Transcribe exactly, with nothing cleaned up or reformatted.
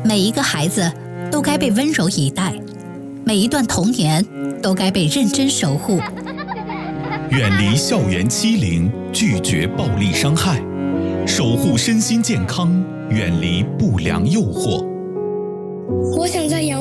每一个孩子都该被温柔以待，每一段童年都该被认真守护。 远离校园欺凌，拒绝暴力伤害，守护身心健康，远离不良诱惑。 我想在阳